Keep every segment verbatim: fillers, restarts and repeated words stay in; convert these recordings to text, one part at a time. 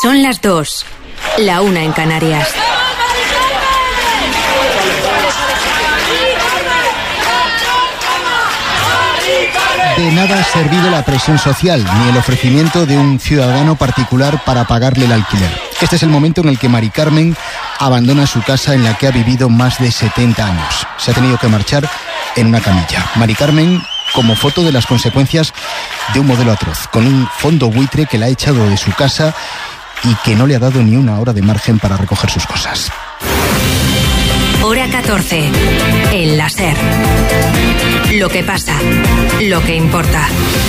Son las dos, la una en Canarias. De nada ha servido la presión social, ni el ofrecimiento de un ciudadano particular para pagarle el alquiler. Este es el momento en el que Mari Carmen abandona su casa en la que ha vivido más de setenta años. Se ha tenido que marchar en una camilla. Mari Carmen, como foto de las consecuencias de un modelo atroz, con un fondo buitre que la ha echado de su casa y que no le ha dado ni una hora de margen para recoger sus cosas. Hora catorce. El La SER. Lo que pasa, lo que importa.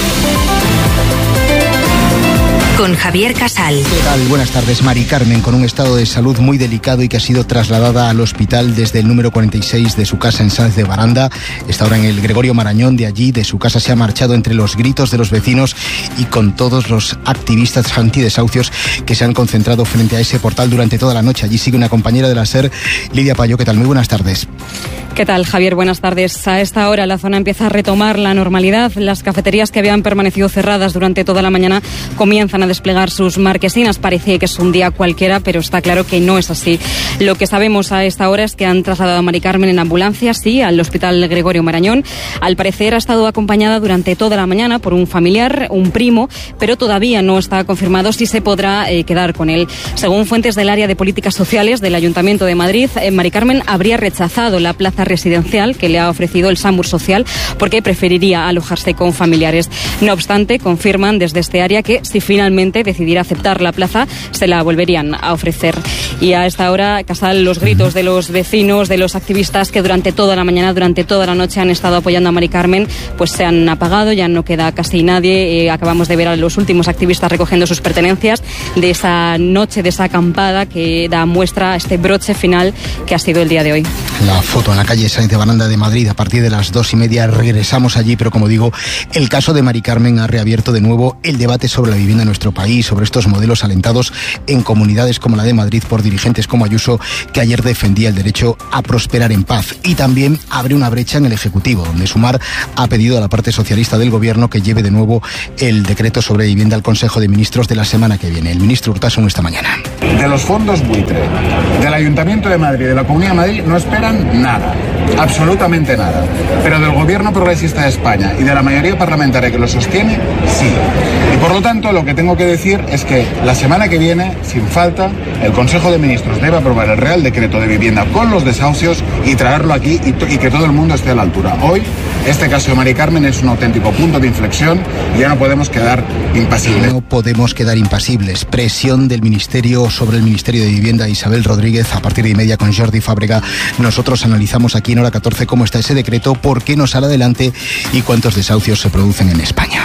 Con Javier Casal. ¿Qué tal? Buenas tardes. Mari Carmen, con un estado de salud muy delicado y que ha sido trasladada al hospital desde el número cuarenta y seis de su casa en Sáenz de Baranda. Está ahora en el Gregorio Marañón. De allí, de su casa, se ha marchado entre los gritos de los vecinos y con todos los activistas antidesahucios que se han concentrado frente a ese portal durante toda la noche. Allí sigue una compañera de la SER, Lidia Payó. ¿Qué tal? Muy buenas tardes. ¿Qué tal, Javier? Buenas tardes. A esta hora la zona empieza a retomar la normalidad. Las cafeterías que habían permanecido cerradas durante toda la mañana comienzan a desplegar sus marquesinas. Parece que es un día cualquiera, pero está claro que no es así. Lo que sabemos a esta hora es que han trasladado a Mari Carmen en ambulancia, sí, al Hospital Gregorio Marañón. Al parecer ha estado acompañada durante toda la mañana por un familiar, un primo, pero todavía no está confirmado si se podrá eh, quedar con él. Según fuentes del área de políticas sociales del Ayuntamiento de Madrid, eh, Mari Carmen habría rechazado la plaza residencial que le ha ofrecido el SAMUR Social porque preferiría alojarse con familiares. No obstante, confirman desde este área que si finalmente decidiera aceptar la plaza, se la volverían a ofrecer. Y a esta hora, Casal, los gritos de los vecinos, de los activistas que durante toda la mañana, durante toda la noche han estado apoyando a Mari Carmen, pues se han apagado, ya no queda casi nadie. Eh, acabamos de ver a los últimos activistas recogiendo sus pertenencias de esa noche, de esa acampada que da muestra a este broche final que ha sido el día de hoy. La foto en la calle Sáenz de Baranda de Madrid, a partir de las dos y media regresamos allí, pero como digo, el caso de Mari Carmen ha reabierto de nuevo el debate sobre la vivienda en nuestro país, sobre estos modelos alentados en comunidades como la de Madrid por dirigentes como Ayuso, que ayer defendía el derecho a prosperar en paz. Y también abre una brecha en el Ejecutivo, donde Sumar ha pedido a la parte socialista del Gobierno que lleve de nuevo el decreto sobre vivienda al Consejo de Ministros de la semana que viene. El ministro Urtasun esta mañana. De los fondos buitre, del Ayuntamiento de Madrid, de la Comunidad de Madrid, no esperan nada. Absolutamente nada. Pero del Gobierno Progresista de España y de la mayoría parlamentaria que lo sostiene, sí. Y por lo tanto, lo que tengo que decir es que la semana que viene, sin falta, el Consejo de Ministros debe aprobar el Real Decreto de Vivienda con los desahucios y traerlo aquí y, y que todo el mundo esté a la altura. Hoy, este caso de Mari Carmen es un auténtico punto de inflexión y ya no podemos quedar impasibles. No podemos quedar impasibles. Presión del Ministerio sobre el Ministerio de Vivienda. Isabel Rodríguez, a partir de y media con Jordi Fábrega. Nosotros analizamos aquí en Hora catorce cómo está ese decreto, por qué no sale adelante y cuántos desahucios se producen en España.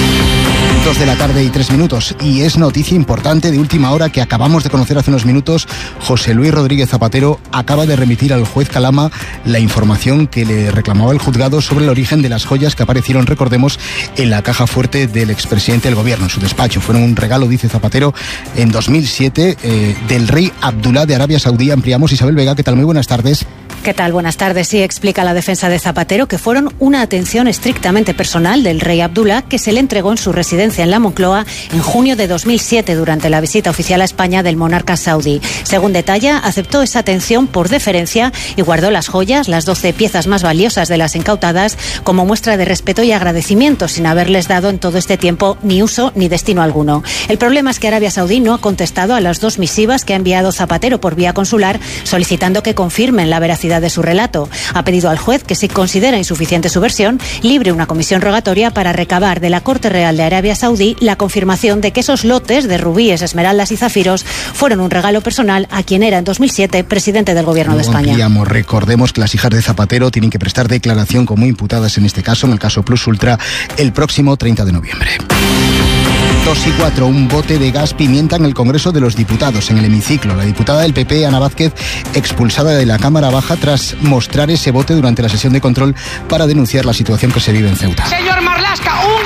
Dos de la tarde y tres minutos. Y es noticia importante de última hora que acabamos de conocer hace unos minutos. José Luis Rodríguez Zapatero acaba de remitir al juez Calama la información que le reclamaba el juzgado sobre el origen de las joyas que aparecieron, recordemos, en la caja fuerte del expresidente del gobierno, en su despacho. Fueron un regalo, dice Zapatero, en dos mil siete eh, del rey Abdulá de Arabia Saudí. Ampliamos. Isabel Vega, ¿qué tal? Muy buenas tardes. ¿Qué tal? Buenas tardes. Sí, explica la defensa de Zapatero que fueron una atención estrictamente personal del rey Abdulá que se le entregó en su residencia en la Moncloa en junio de dos mil siete durante la visita oficial a España del monarca saudí. Según detalla, aceptó esa atención por deferencia y guardó las joyas, las doce piezas más valiosas de las incautadas, como muestra de respeto y agradecimiento, sin haberles dado en todo este tiempo ni uso ni destino alguno. El problema es que Arabia Saudí no ha contestado a las dos misivas que ha enviado Zapatero por vía consular solicitando que confirmen la veracidad de su relato. Ha pedido al juez que, si considera insuficiente su versión, libre una comisión rogatoria para recabar de la Corte Real de Arabia Saudí la confirmación de que esos lotes de rubíes, esmeraldas y zafiros fueron un regalo personal a quien era en dos mil siete presidente del Gobierno Luego de España. Ampliamos. Recordemos que las hijas de Zapatero tienen que prestar declaración como imputadas en este caso, en el caso Plus Ultra, el próximo treinta de noviembre. dos y cuatro, un bote de gas pimienta en el Congreso de los Diputados, en el hemiciclo. La diputada del P P, Ana Vázquez, expulsada de la Cámara Baja tras mostrar ese bote durante la sesión de control para denunciar la situación que se vive en Ceuta. Señor Marlaska, un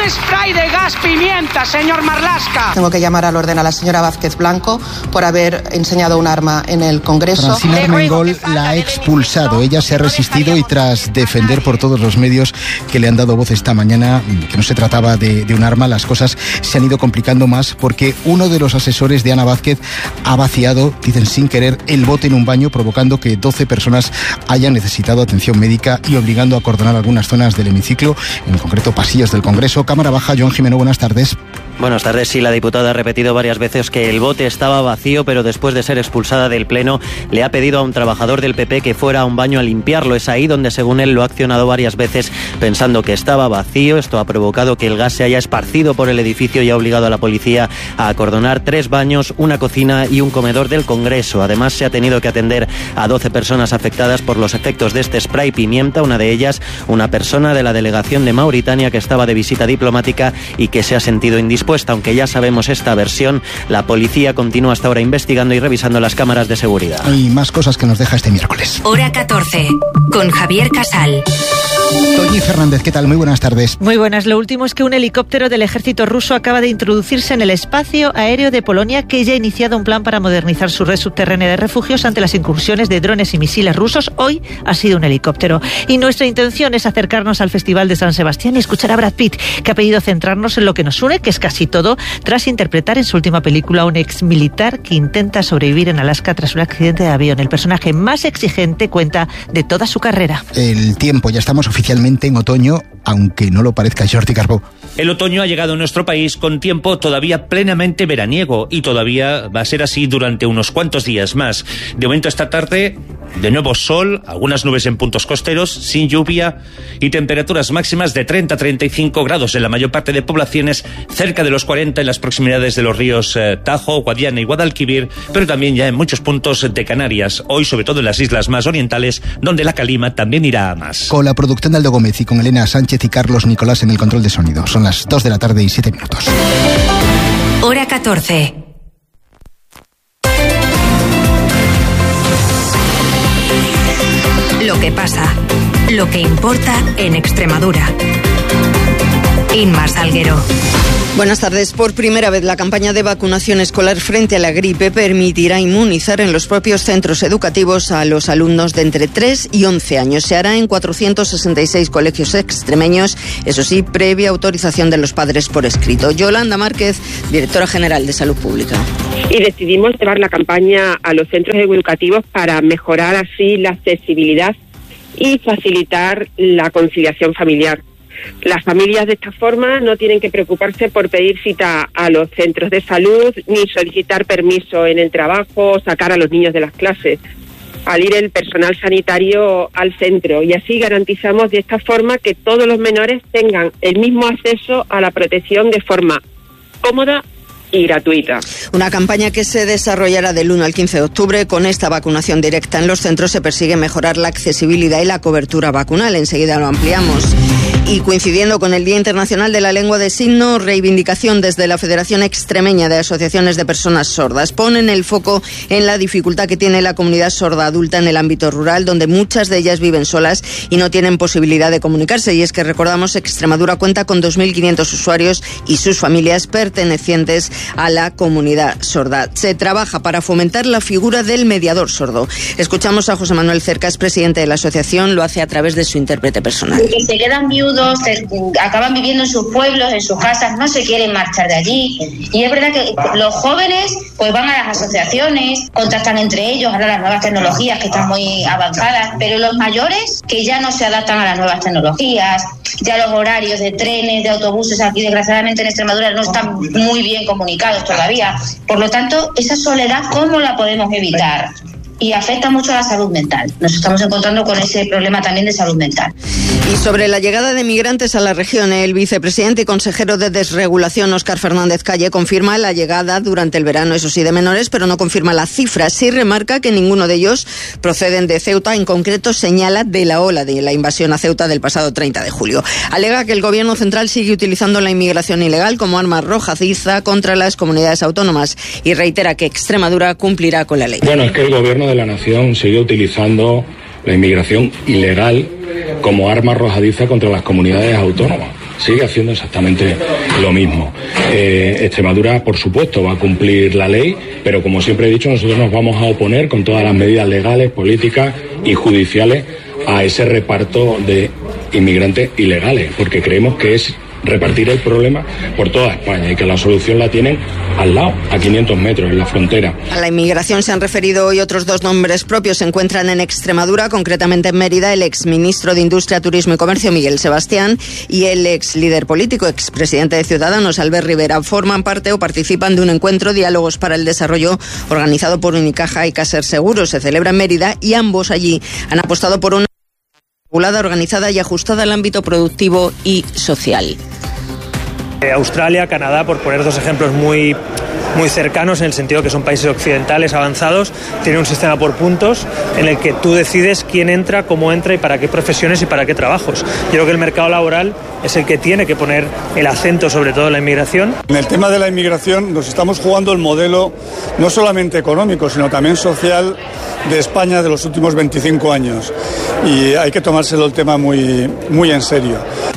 spray de gas pimienta, señor Marlaska. Tengo que llamar al orden a la señora Vázquez Blanco por haber enseñado un arma en el Congreso. Francina Armengol la ha expulsado. Ella se ha resistido y tras defender por todos los medios que le han dado voz esta mañana que no se trataba de, de un arma, las cosas se han ido complicando más porque uno de los asesores de Ana Vázquez ha vaciado, dicen sin querer, el bote en un baño, provocando que doce personas hayan necesitado atención médica y obligando a acordonar algunas zonas del hemiciclo, en concreto pasillos del Congreso. Cámara Baja, Joan Jimeno, buenas tardes. Buenas tardes. Sí, la diputada ha repetido varias veces que el bote estaba vacío, pero después de ser expulsada del Pleno le ha pedido a un trabajador del P P que fuera a un baño a limpiarlo. Es ahí donde, según él, lo ha accionado varias veces pensando que estaba vacío. Esto ha provocado que el gas se haya esparcido por el edificio y ha obligado a la policía a acordonar tres baños, una cocina y un comedor del Congreso. Además, se ha tenido que atender a doce personas afectadas por los efectos de este spray pimienta, una de ellas una persona de la delegación de Mauritania que estaba de visita diplomática y que se ha sentido indispuesta. Aunque ya sabemos esta versión, la policía continúa hasta ahora investigando y revisando las cámaras de seguridad. Y más cosas que nos deja este miércoles. Hora catorce, con Javier Casal. Toñi Fernández, ¿qué tal? Muy buenas tardes. Muy buenas. Lo último es que un helicóptero del ejército ruso acaba de introducirse en el espacio aéreo de Polonia, que ya ha iniciado un plan para modernizar su red subterránea de refugios ante las incursiones de drones y misiles rusos. Hoy ha sido un helicóptero. Y nuestra intención es acercarnos al Festival de San Sebastián y escuchar a Brad Pitt, que ha pedido centrarnos en lo que nos une, que es casi todo, tras interpretar en su última película a un ex militar que intenta sobrevivir en Alaska tras un accidente de avión. El personaje más exigente cuenta de toda su carrera. El tiempo, ya estamos oficialmente en otoño, aunque no lo parezca. Jordi Carbó. El otoño ha llegado a nuestro país con tiempo todavía plenamente veraniego y todavía va a ser así durante unos cuantos días más. De momento esta tarde, de nuevo sol, algunas nubes en puntos costeros, sin lluvia y temperaturas máximas de treinta a treinta y cinco grados en la mayor parte de poblaciones, cerca de los cuarenta en las proximidades de los ríos eh, Tajo, Guadiana y Guadalquivir, pero también ya en muchos puntos de Canarias, hoy sobre todo en las islas más orientales, donde la calima también irá a más. Con la producción de Aldo Gómez y con Elena Sánchez y Carlos Nicolás en el control de sonido. Son las dos de la tarde y siete minutos. Hora catorce. Lo que pasa, lo que importa en Extremadura. Inma Salguero. Buenas tardes. Por primera vez, la campaña de vacunación escolar frente a la gripe permitirá inmunizar en los propios centros educativos a los alumnos de entre tres y once años. Se hará en cuatrocientos sesenta y seis colegios extremeños, eso sí, previa autorización de los padres por escrito. Yolanda Márquez, directora general de Salud Pública. Y decidimos llevar la campaña a los centros educativos para mejorar así la accesibilidad y facilitar la conciliación familiar. Las familias de esta forma no tienen que preocuparse por pedir cita a los centros de salud ni solicitar permiso en el trabajo o sacar a los niños de las clases al ir el personal sanitario al centro, y así garantizamos de esta forma que todos los menores tengan el mismo acceso a la protección de forma cómoda y gratuita. Una campaña que se desarrollará del uno al quince de octubre. Con esta vacunación directa en los centros se persigue mejorar la accesibilidad y la cobertura vacunal. Enseguida lo ampliamos. Y coincidiendo con el Día Internacional de la Lengua de Signos, reivindicación desde la Federación Extremeña de Asociaciones de Personas Sordas. Ponen el foco en la dificultad que tiene la comunidad sorda adulta en el ámbito rural, donde muchas de ellas viven solas y no tienen posibilidad de comunicarse. Y es que recordamos, Extremadura cuenta con dos mil quinientos usuarios y sus familias pertenecientes a la comunidad sorda. Se trabaja para fomentar la figura del mediador sordo. Escuchamos a José Manuel Cercas, presidente de la asociación, lo hace a través de su intérprete personal. Que se quedan viudos, se, acaban viviendo en sus pueblos, en sus casas, no se quieren marchar de allí. Y es verdad que los jóvenes pues van a las asociaciones, contactan entre ellos, ahora las nuevas tecnologías que están muy avanzadas, pero los mayores que ya no se adaptan a las nuevas tecnologías, ya los horarios de trenes, de autobuses aquí desgraciadamente en Extremadura no están muy bien comunicados todavía. Por lo tanto, esa soledad, ¿cómo la podemos evitar? Y afecta mucho a la salud mental. Nos estamos encontrando con ese problema también de salud mental. Y sobre la llegada de migrantes a la región, el vicepresidente y consejero de Desregulación, Óscar Fernández Calle, confirma la llegada durante el verano, eso sí, de menores, pero no confirma la cifra. Sí remarca que ninguno de ellos proceden de Ceuta. En concreto, señala de la ola de la invasión a Ceuta del pasado treinta de julio. Alega que el gobierno central sigue utilizando la inmigración ilegal como arma arrojadiza contra las comunidades autónomas y reitera que Extremadura cumplirá con la ley. Bueno, es que el gobierno de la nación sigue utilizando la inmigración ilegal como arma arrojadiza contra las comunidades autónomas. sigue haciendo exactamente lo mismo. Eh, Extremadura, por supuesto, va a cumplir la ley, pero como siempre he dicho, nosotros nos vamos a oponer con todas las medidas legales, políticas y judiciales a ese reparto de inmigrantes ilegales, porque creemos que es repartir el problema por toda España y que la solución la tienen al lado, a quinientos metros, en la frontera. A la inmigración se han referido hoy otros dos nombres propios. Se encuentran en Extremadura, concretamente en Mérida, el exministro de Industria, Turismo y Comercio, Miguel Sebastián, y el ex líder político, expresidente de Ciudadanos, Albert Rivera. Forman parte o participan de un encuentro, Diálogos para el Desarrollo, organizado por Unicaja y Caser Seguros. Se celebra en Mérida y ambos allí han apostado por una regulada, organizada y ajustada al ámbito productivo y social. Australia, Canadá, por poner dos ejemplos muy, muy cercanos, en el sentido que son países occidentales avanzados, tienen un sistema por puntos en el que tú decides quién entra, cómo entra y para qué profesiones y para qué trabajos. Yo creo que el mercado laboral es el que tiene que poner el acento sobre todo en la inmigración. En el tema de la inmigración nos estamos jugando el modelo no solamente económico, sino también social de España de los últimos veinticinco años. Y hay que tomárselo el tema muy, muy en serio.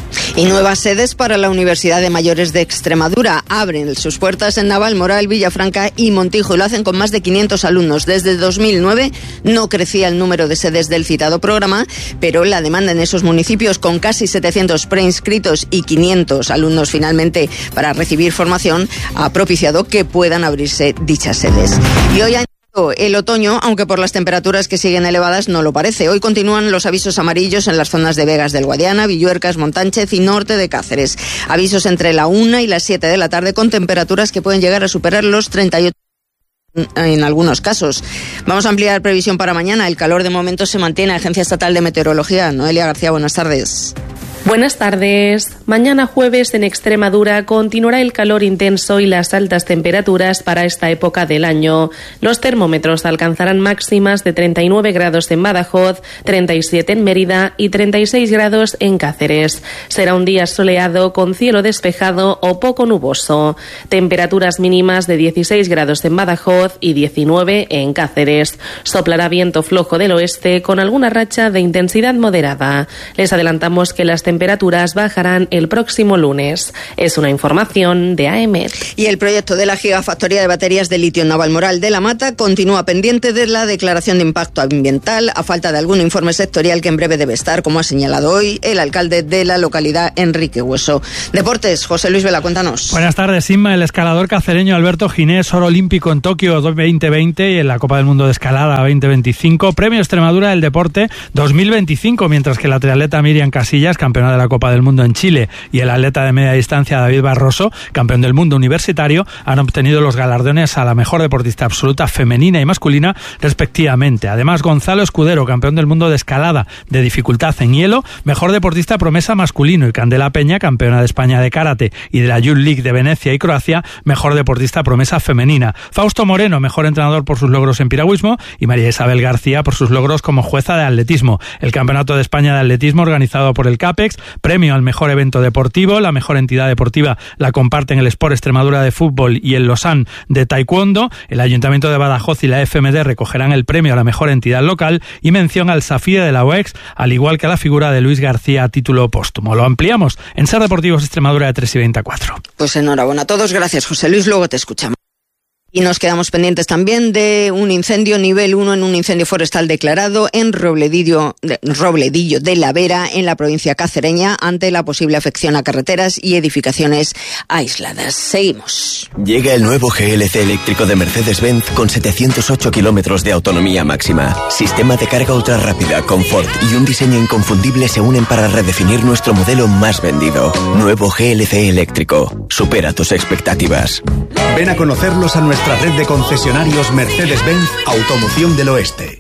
Y nuevas sedes para la Universidad de Mayores de Extremadura. Abren sus puertas en Navalmoral, Villafranca y Montijo, y lo hacen con más de quinientos alumnos. Desde dos mil nueve no crecía el número de sedes del citado programa, pero la demanda en esos municipios, con casi setecientos preinscritos y quinientos alumnos finalmente para recibir formación, ha propiciado que puedan abrirse dichas sedes. Y hoy hay el otoño, aunque por las temperaturas que siguen elevadas no lo parece. Hoy continúan los avisos amarillos en las zonas de Vegas del Guadiana, Villuercas, Montánchez y norte de Cáceres. Avisos entre la una y las siete de la tarde, con temperaturas que pueden llegar a superar los treinta y ocho en algunos casos. Vamos a ampliar previsión para mañana. El calor de momento se mantiene. Agencia Estatal de Meteorología. Noelia García, buenas tardes. Buenas tardes. Mañana jueves en Extremadura continuará el calor intenso y las altas temperaturas para esta época del año. Los termómetros alcanzarán máximas de treinta y nueve grados en Badajoz, treinta y siete en Mérida y treinta y seis grados en Cáceres. Será un día soleado con cielo despejado o poco nuboso. Temperaturas mínimas de dieciséis grados en Badajoz y diecinueve en Cáceres. Soplará viento flojo del oeste con alguna racha de intensidad moderada. Les adelantamos que las temperaturas bajarán el próximo lunes. Es una información de A E M E T. Y el proyecto de la gigafactoría de baterías de litio en Navalmoral de la Mata continúa pendiente de la declaración de impacto ambiental, a falta de algún informe sectorial que en breve debe estar, como ha señalado hoy el alcalde de la localidad, Enrique Hueso. Deportes, José Luis Vela, cuéntanos. Buenas tardes, Inma. El escalador cacereño Alberto Ginés, oro olímpico en Tokio veinte veinte y en la Copa del Mundo de Escalada veinte veinticinco, Premio Extremadura del Deporte dos mil veinticinco, mientras que la triatleta Miriam Casillas, campeona de la Copa del Mundo en Chile, y el atleta de media distancia David Barroso, campeón del mundo universitario, han obtenido los galardones a la mejor deportista absoluta femenina y masculina, respectivamente. Además, Gonzalo Escudero, campeón del mundo de escalada de dificultad en hielo, mejor deportista promesa masculino, y Candela Peña, campeona de España de karate y de la Youth League de Venecia y Croacia, mejor deportista promesa femenina. Fausto Moreno, mejor entrenador por sus logros en piragüismo, y María Isabel García por sus logros como jueza de atletismo. El Campeonato de España de Atletismo, organizado por el CAPEX, premio al mejor evento deportivo. La mejor entidad deportiva la comparten el Sport Extremadura de fútbol y el Lausanne de taekwondo. El Ayuntamiento de Badajoz y la F M D recogerán el premio a la mejor entidad local, y mención al Safide de la O E X, al igual que a la figura de Luis García a título póstumo. Lo ampliamos en Ser Deportivos Extremadura de tres y veinticuatro. Pues enhorabuena a todos. Gracias, José Luis. Luego te escuchamos. Y nos quedamos pendientes también de un incendio nivel uno en un incendio forestal declarado en Robledillo de, Robledillo de la Vera, en la provincia cacereña, ante la posible afección a carreteras y edificaciones aisladas. Seguimos. Llega el nuevo G L C eléctrico de Mercedes-Benz con setecientos ocho kilómetros de autonomía máxima. Sistema de carga ultra rápida, confort y un diseño inconfundible se unen para redefinir nuestro modelo más vendido. Nuevo G L C eléctrico. Supera tus expectativas. Ven a conocerlos a nuestra red de concesionarios Mercedes-Benz Automoción del Oeste.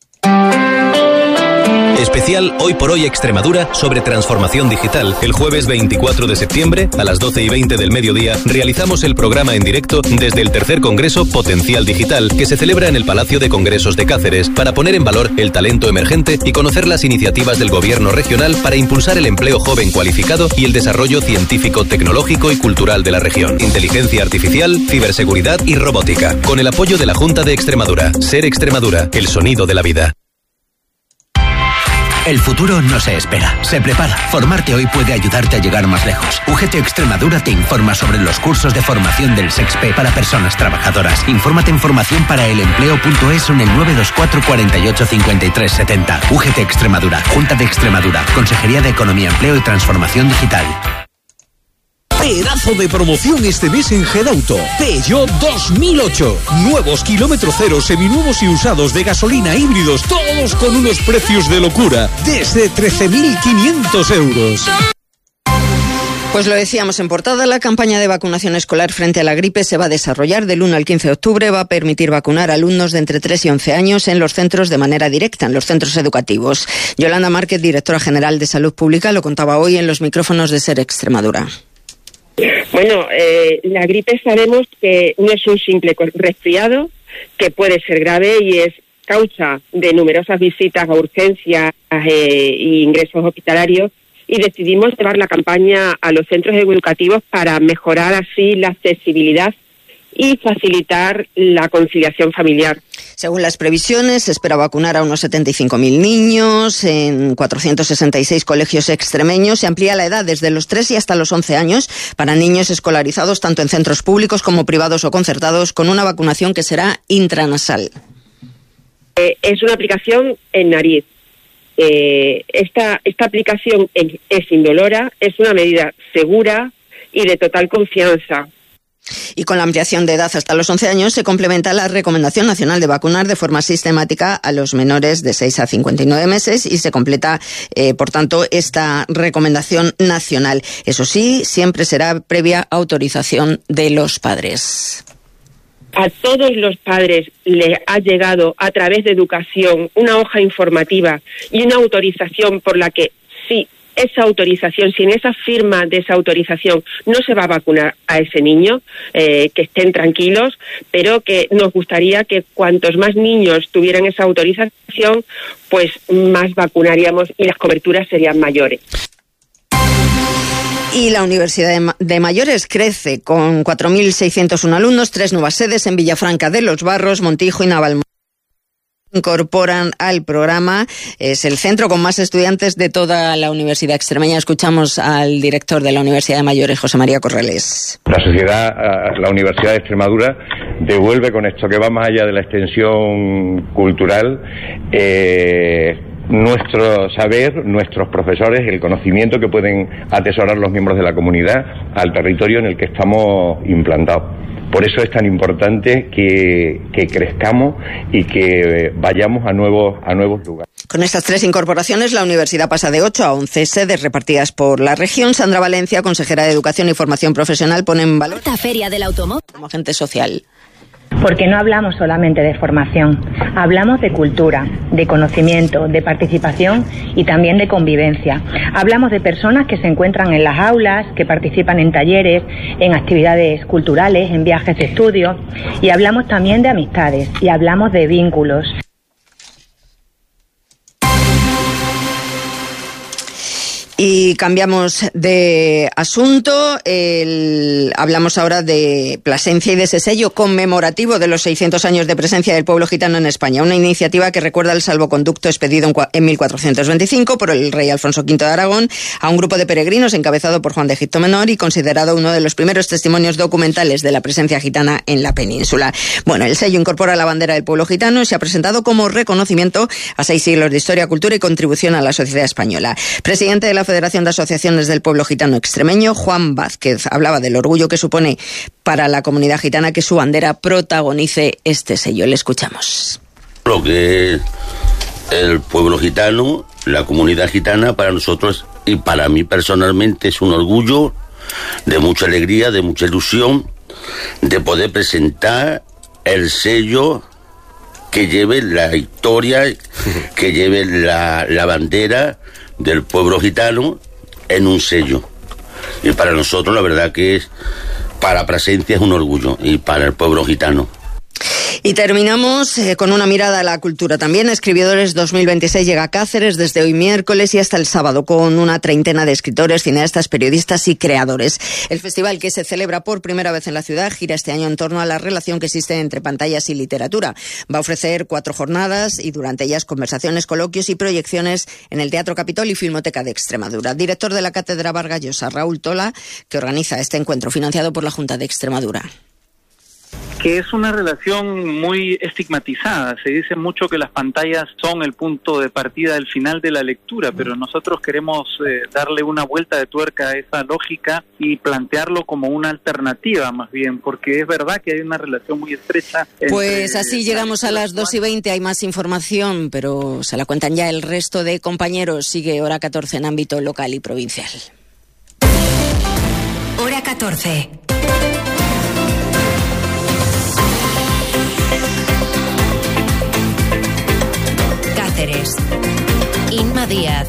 Especial Hoy por Hoy Extremadura sobre transformación digital. El jueves veinticuatro de septiembre a las doce y veinte del mediodía realizamos el programa en directo desde el tercer Congreso Potencial Digital, que se celebra en el Palacio de Congresos de Cáceres, para poner en valor el talento emergente y conocer las iniciativas del gobierno regional para impulsar el empleo joven cualificado y el desarrollo científico, tecnológico y cultural de la región. Inteligencia artificial, ciberseguridad y robótica, con el apoyo de la Junta de Extremadura. Ser Extremadura, el sonido de la vida. El futuro no se espera, se prepara. Formarte hoy puede ayudarte a llegar más lejos. U G T Extremadura te informa sobre los cursos de formación del SEXPE para personas trabajadoras. Infórmate en formación para el empleo punto es o en el nueve dos cuatro cuatro ocho cinco tres siete cero. U G T Extremadura, Junta de Extremadura, Consejería de Economía, Empleo y Transformación Digital. Pedazo de promoción este mes en Gedauto. Peugeot dos mil ocho. Nuevos kilómetro cero, seminuevos y usados de gasolina, híbridos, todos con unos precios de locura. Desde trece mil quinientos euros. Pues lo decíamos en portada, la campaña de vacunación escolar frente a la gripe se va a desarrollar del uno al quince de octubre. Va a permitir vacunar a alumnos de entre tres y once años en los centros de manera directa, en los centros educativos. Yolanda Márquez, directora general de Salud Pública, lo contaba hoy en los micrófonos de SER Extremadura. Bueno, eh, la gripe sabemos que no es un simple resfriado, que puede ser grave y es causa de numerosas visitas a urgencias eh, e ingresos hospitalarios, y decidimos llevar la campaña a los centros educativos para mejorar así la accesibilidad y facilitar la conciliación familiar. Según las previsiones, se espera vacunar a unos setenta y cinco mil niños en cuatrocientos sesenta y seis colegios extremeños. Se amplía la edad desde los tres y hasta los once años para niños escolarizados tanto en centros públicos como privados o concertados, con una vacunación que será intranasal. Eh, es una aplicación en nariz. Eh, esta, esta aplicación es, es indolora, es una medida segura y de total confianza. Y con la ampliación de edad hasta los once años se complementa la Recomendación Nacional de vacunar de forma sistemática a los menores de seis a cincuenta y nueve meses y se completa, eh, por tanto, esta recomendación nacional. Eso sí, siempre será previa autorización de los padres. A todos los padres les ha llegado a través de educación una hoja informativa y una autorización por la que sí, esa autorización, sin esa firma de esa autorización, no se va a vacunar a ese niño, eh, que estén tranquilos, pero que nos gustaría que cuantos más niños tuvieran esa autorización, pues más vacunaríamos y las coberturas serían mayores. Y la Universidad de Mayores crece con cuatro mil seiscientos uno alumnos, tres nuevas sedes en Villafranca de los Barros, Montijo y Navalmoral. Incorporan al programa, es el centro con más estudiantes de toda la Universidad Extremeña. Escuchamos al director de la Universidad de Mayores, José María Corrales. La sociedad, la Universidad de Extremadura, devuelve con esto que va más allá de la extensión cultural, eh, nuestro saber, nuestros profesores, el conocimiento que pueden atesorar los miembros de la comunidad al territorio en el que estamos implantados. Por eso es tan importante que, que crezcamos y que vayamos a nuevos, a nuevos lugares. Con estas tres incorporaciones, la universidad pasa de ocho a once sedes repartidas por la región. Sandra Valencia, consejera de Educación y Formación Profesional, pone en valor la Feria del Automóvil como agente social. Porque no hablamos solamente de formación, hablamos de cultura, de conocimiento, de participación y también de convivencia. Hablamos de personas que se encuentran en las aulas, que participan en talleres, en actividades culturales, en viajes de estudio, y hablamos también de amistades y hablamos de vínculos. Y cambiamos de asunto. El, hablamos ahora de Plasencia y de ese sello conmemorativo de los seiscientos años de presencia del pueblo gitano en España. Una iniciativa que recuerda el salvoconducto expedido en, en mil cuatrocientos veinticinco por el rey Alfonso quinto de Aragón a un grupo de peregrinos encabezado por Juan de Egipto Menor y considerado uno de los primeros testimonios documentales de la presencia gitana en la península. Bueno, el sello incorpora la bandera del pueblo gitano y se ha presentado como reconocimiento a seis siglos de historia, cultura y contribución a la sociedad española. Presidente de la Federación de Asociaciones del Pueblo Gitano Extremeño, Juan Vázquez, hablaba del orgullo que supone para la comunidad gitana que su bandera protagonice este sello. Le escuchamos. Lo que es el pueblo gitano, la comunidad gitana, para nosotros y para mí personalmente es un orgullo, de mucha alegría, de mucha ilusión, de poder presentar el sello que lleve la historia, que lleve la, la bandera del pueblo gitano en un sello. Y para nosotros la verdad que es, para Plasencia es un orgullo y para el pueblo gitano. Y terminamos eh, con una mirada a la cultura también. Escribidores dos mil veintiséis llega a Cáceres desde hoy miércoles y hasta el sábado con una treintena de escritores, cineastas, periodistas y creadores. El festival, que se celebra por primera vez en la ciudad, gira este año en torno a la relación que existe entre pantallas y literatura. Va a ofrecer cuatro jornadas y durante ellas conversaciones, coloquios y proyecciones en el Teatro Capitol y Filmoteca de Extremadura. Director de la Cátedra Vargas Llosa, Raúl Tola, que organiza este encuentro financiado por la Junta de Extremadura. Que es una relación muy estigmatizada. Se dice mucho que las pantallas son el punto de partida del final de la lectura, pero nosotros queremos eh, darle una vuelta de tuerca a esa lógica y plantearlo como una alternativa más bien, porque es verdad que hay una relación muy estrecha. Pues así llegamos a las dos y veinte, hay más información, pero se la cuentan ya el resto de compañeros. Sigue Hora catorce en ámbito local y provincial. Hora catorce. Cáceres. Inma Díaz.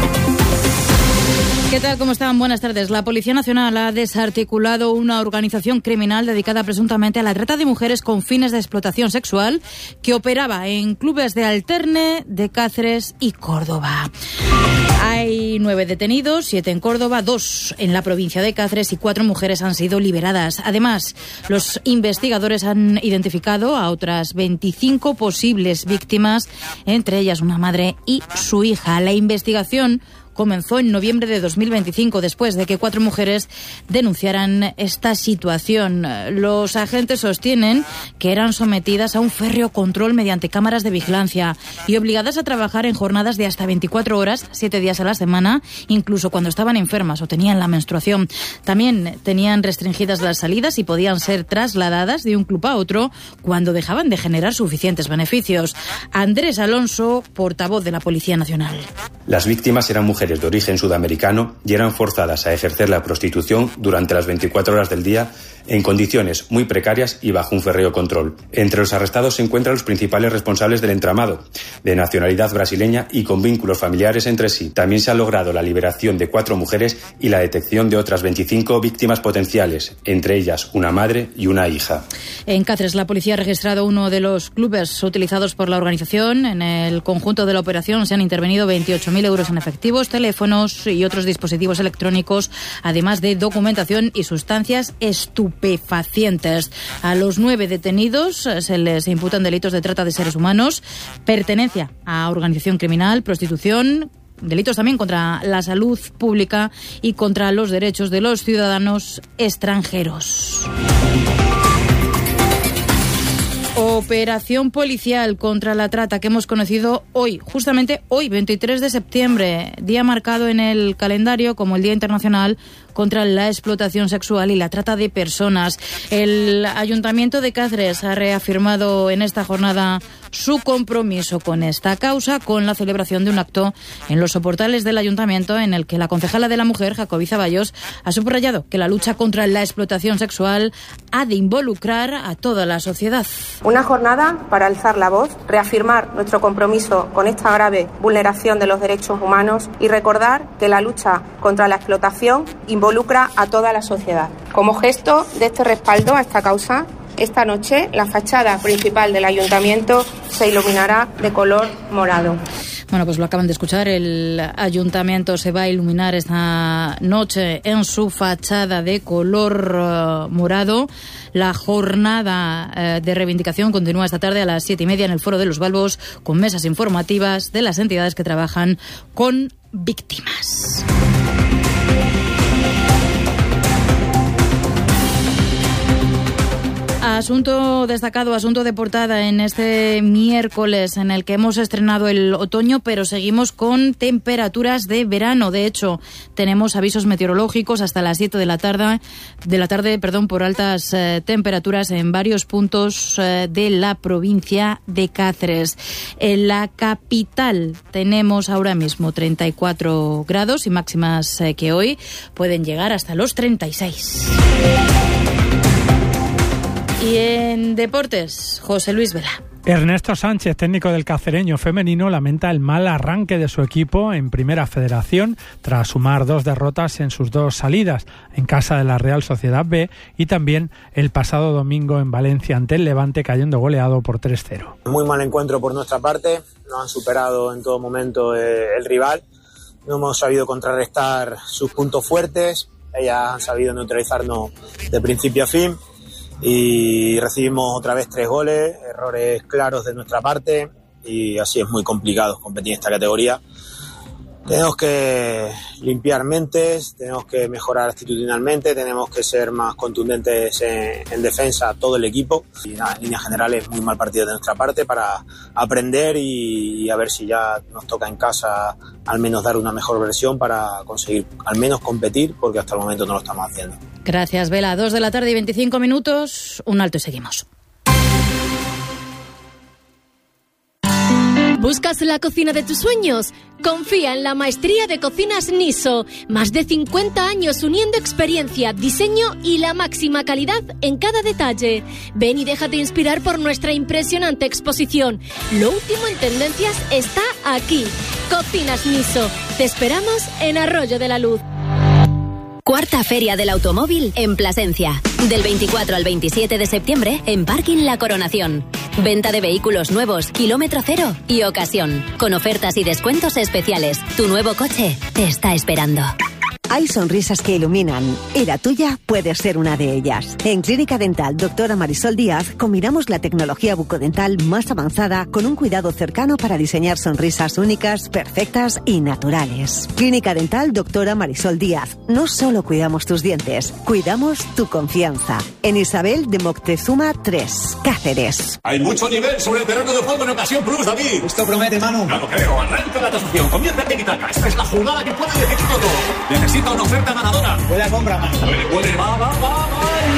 ¿Qué tal? ¿Cómo están? Buenas tardes. La Policía Nacional ha desarticulado una organización criminal dedicada presuntamente a la trata de mujeres con fines de explotación sexual que operaba en clubes de Alterne, de Cáceres y Córdoba. Hay nueve detenidos, siete en Córdoba, dos en la provincia de Cáceres y cuatro mujeres han sido liberadas. Además, los investigadores han identificado a otras veinticinco posibles víctimas, entre ellas una madre y su hija. La investigación comenzó en noviembre de dos mil veinticinco, después de que cuatro mujeres denunciaran esta situación. Los agentes sostienen que eran sometidas a un férreo control mediante cámaras de vigilancia y obligadas a trabajar en jornadas de hasta veinticuatro horas, siete días a la semana, incluso cuando estaban enfermas o tenían la menstruación. También tenían restringidas las salidas y podían ser trasladadas de un club a otro cuando dejaban de generar suficientes beneficios. Andrés Alonso, portavoz de la Policía Nacional. Las víctimas eran mujeres de origen sudamericano y eran forzadas a ejercer la prostitución durante las veinticuatro horas del día en condiciones muy precarias y bajo un férreo control. Entre los arrestados se encuentran los principales responsables del entramado, de nacionalidad brasileña y con vínculos familiares entre sí. También se ha logrado la liberación de cuatro mujeres y la detección de otras veinticinco víctimas potenciales, entre ellas una madre y una hija. En Cáceres, la policía ha registrado uno de los clubes utilizados por la organización. En el conjunto de la operación se han intervenido veintiocho mil euros en efectivos, teléfonos y otros dispositivos electrónicos, además de documentación y sustancias estupefacientes. A los nueve detenidos se les imputan delitos de trata de seres humanos, pertenencia a organización criminal, prostitución, delitos también contra la salud pública y contra los derechos de los ciudadanos extranjeros. Operación policial contra la trata que hemos conocido hoy, justamente hoy, veintitrés de septiembre, día marcado en el calendario como el Día Internacional contra la explotación sexual y la trata de personas. El Ayuntamiento de Cáceres ha reafirmado en esta jornada su compromiso con esta causa, con la celebración de un acto en los soportales del Ayuntamiento en el que la concejala de la Mujer, Jacobi Zaballos, ha subrayado que la lucha contra la explotación sexual ha de involucrar a toda la sociedad. Una jornada para alzar la voz, reafirmar nuestro compromiso con esta grave vulneración de los derechos humanos y recordar que la lucha contra la explotación involucra a toda la sociedad. Como gesto de este respaldo a esta causa, esta noche la fachada principal del Ayuntamiento se iluminará de color morado. Bueno, pues lo acaban de escuchar, el Ayuntamiento se va a iluminar esta noche en su fachada de color uh, morado. La jornada uh, de reivindicación continúa esta tarde a las siete y media en el Foro de los Balbos con mesas informativas de las entidades que trabajan con víctimas. Asunto destacado, asunto de portada en este miércoles en el que hemos estrenado el otoño, pero seguimos con temperaturas de verano. De hecho, tenemos avisos meteorológicos hasta las siete de la tarde, de la tarde, perdón, por altas eh, temperaturas en varios puntos eh, de la provincia de Cáceres. En la capital tenemos ahora mismo treinta y cuatro grados y máximas eh, que hoy pueden llegar hasta los treinta y seis. Y en deportes, José Luis Vela. Ernesto Sánchez, técnico del Cacereño femenino, lamenta el mal arranque de su equipo en Primera Federación tras sumar dos derrotas en sus dos salidas, en casa de la Real Sociedad B y también el pasado domingo en Valencia ante el Levante, cayendo goleado por tres cero. Muy mal encuentro por nuestra parte, nos han superado en todo momento eh, el rival, no hemos sabido contrarrestar sus puntos fuertes, ellas han sabido neutralizarnos de principio a fin. Y recibimos otra vez tres goles, errores claros de nuestra parte y así es muy complicado competir en esta categoría. Tenemos que limpiar mentes, tenemos que mejorar actitudinalmente, tenemos que ser más contundentes en, en defensa todo el equipo. Y nada, en líneas generales muy mal partido de nuestra parte para aprender y, y a ver si ya nos toca en casa al menos dar una mejor versión para conseguir al menos competir, porque hasta el momento no lo estamos haciendo. Gracias, Vela. Dos de la tarde y veinticinco minutos. Un alto y seguimos. ¿Buscas la cocina de tus sueños? Confía en la maestría de cocinas Niso. Más de cincuenta años uniendo experiencia, diseño y la máxima calidad en cada detalle. Ven y déjate inspirar por nuestra impresionante exposición. Lo último en tendencias está aquí. Cocinas Niso. Te esperamos en Arroyo de la Luz. Cuarta Feria del Automóvil en Plasencia. Del veinticuatro al veintisiete de septiembre en Parking La Coronación. Venta de vehículos nuevos, kilómetro cero y ocasión. Con ofertas y descuentos especiales. Tu nuevo coche te está esperando. Hay sonrisas que iluminan y la tuya puede ser una de ellas. En Clínica Dental Doctora Marisol Díaz combinamos la tecnología bucodental más avanzada con un cuidado cercano para diseñar sonrisas únicas, perfectas y naturales. Clínica Dental Doctora Marisol Díaz. No solo cuidamos tus dientes, cuidamos tu confianza. En Isabel de Moctezuma tres, Cáceres. Hay mucho nivel sobre el terreno de juego en Ocasión Plus, David. Esto promete, Manu. Claro, creo. Arranca la tasación. Comienza Tiki-Taka. Esta es la jugada que puede decir todo. Necesita una oferta ganadora. Puede compra, Manu. Puede, puede. Va, va, va, va.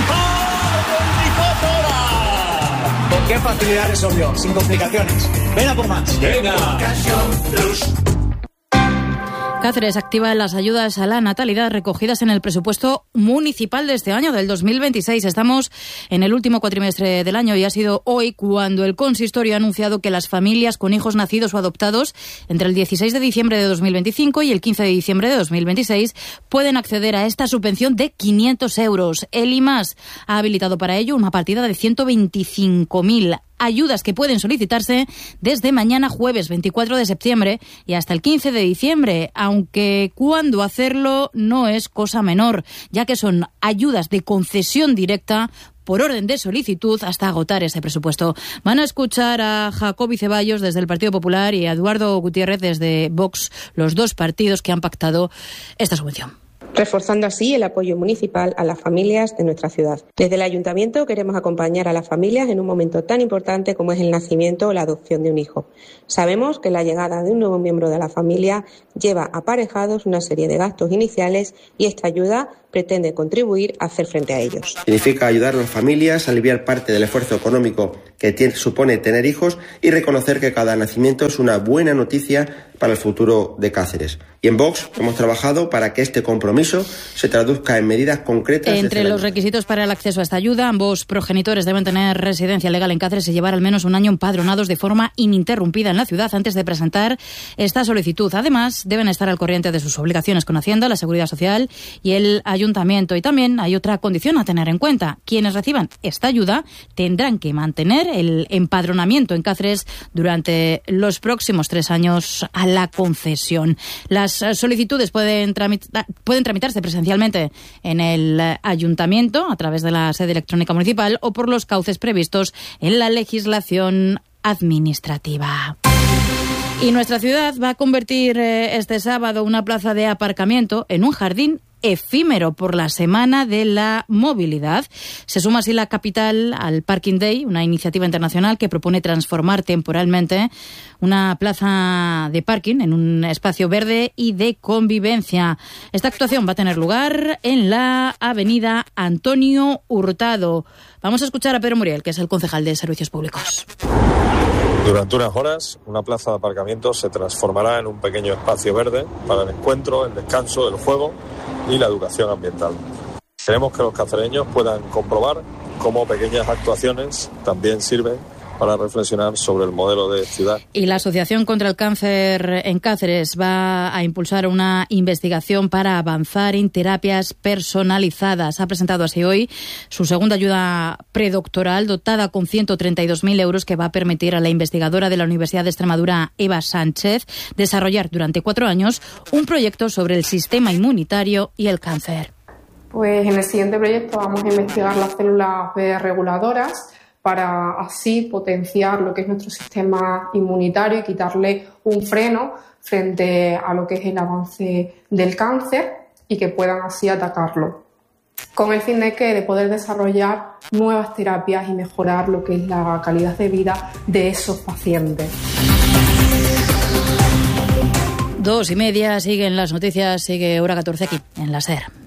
¡Y ¿Con qué facilidad resolvió? Sin complicaciones. Ven a por más. Venga. Ocasión Plus. Cáceres activa las ayudas a la natalidad recogidas en el presupuesto municipal de este año, del dos mil veintiséis. Estamos en el último cuatrimestre del año y ha sido hoy cuando el consistorio ha anunciado que las familias con hijos nacidos o adoptados entre el dieciséis de diciembre de dos mil veinticinco y el quince de diciembre de dos mil veintiséis pueden acceder a esta subvención de quinientos euros. El I M A S ha habilitado para ello una partida de ciento veinticinco mil ayudas que pueden solicitarse desde mañana jueves veinticuatro de septiembre y hasta el quince de diciembre, aunque cuándo hacerlo no es cosa menor, ya que son ayudas de concesión directa por orden de solicitud hasta agotar ese presupuesto. Van a escuchar a Jacobi Ceballos desde el Partido Popular y a Eduardo Gutiérrez desde Vox, los dos partidos que han pactado esta subvención, reforzando así el apoyo municipal a las familias de nuestra ciudad. Desde el Ayuntamiento queremos acompañar a las familias en un momento tan importante como es el nacimiento o la adopción de un hijo. Sabemos que la llegada de un nuevo miembro de la familia lleva aparejados una serie de gastos iniciales y esta ayuda pretende contribuir a hacer frente a ellos. Significa ayudar a las familias a aliviar parte del esfuerzo económico que tiene, supone tener hijos y reconocer que cada nacimiento es una buena noticia para el futuro de Cáceres. Y en Vox hemos trabajado para que este compromiso se traduzca en medidas concretas. Entre los requisitos para el acceso a esta ayuda, ambos progenitores deben tener residencia legal en Cáceres y llevar al menos un año empadronados de forma ininterrumpida en la ciudad antes de presentar esta solicitud. Además, deben estar al corriente de sus obligaciones con Hacienda, la Seguridad Social y el Ayuntamiento. Y también hay otra condición a tener en cuenta. Quienes reciban esta ayuda tendrán que mantener el empadronamiento en Cáceres durante los próximos tres años a la concesión. Las solicitudes pueden, tramitar, pueden tramitarse presencialmente en el Ayuntamiento a través de la sede electrónica municipal o por los cauces previstos en la legislación administrativa. Y nuestra ciudad va a convertir eh, este sábado una plaza de aparcamiento en un jardín efímero por la Semana de la Movilidad. Se suma así la capital al Parking Day, una iniciativa internacional que propone transformar temporalmente una plaza de parking en un espacio verde y de convivencia. Esta actuación va a tener lugar en la avenida Antonio Hurtado. Vamos a escuchar a Pedro Muriel, que es el concejal de Servicios Públicos. Durante unas horas, una plaza de aparcamiento se transformará en un pequeño espacio verde para el encuentro, el descanso, el juego y la educación ambiental. Queremos que los cacereños puedan comprobar cómo pequeñas actuaciones también sirven para reflexionar sobre el modelo de ciudad. Y la Asociación contra el Cáncer en Cáceres va a impulsar una investigación para avanzar en terapias personalizadas. Ha presentado así hoy su segunda ayuda predoctoral, dotada con ciento treinta y dos mil euros, que va a permitir a la investigadora de la Universidad de Extremadura, Eva Sánchez, desarrollar durante cuatro años un proyecto sobre el sistema inmunitario y el cáncer. Pues en el siguiente proyecto vamos a investigar las células B reguladoras, para así potenciar lo que es nuestro sistema inmunitario y quitarle un freno frente a lo que es el avance del cáncer y que puedan así atacarlo, con el fin de que de poder desarrollar nuevas terapias y mejorar lo que es la calidad de vida de esos pacientes. Dos y media, siguen las noticias, sigue Hora catorce aquí en la SER.